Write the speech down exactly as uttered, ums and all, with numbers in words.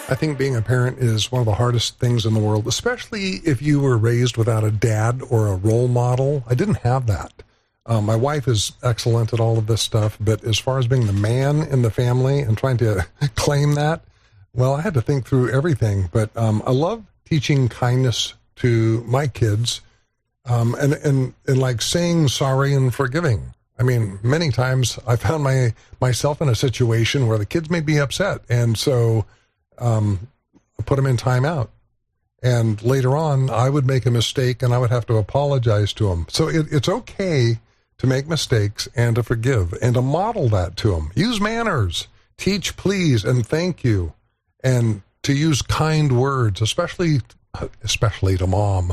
I think being a parent is one of the hardest things in the world, especially if you were raised without a dad or a role model. I didn't have that. Um, my wife is excellent at all of this stuff, but as far as being the man in the family and trying to claim that, well, I had to think through everything. But um, I love teaching kindness to my kids, um, and, and, and like saying sorry and forgiving. I mean, many times I found my myself in a situation where the kids may be upset, and so um, I put them in timeout. And later on, I would make a mistake, and I would have to apologize to them. So it, it's okay to make mistakes and to forgive, and to model that to them. Use manners, teach please and thank you, and to use kind words, especially especially to mom.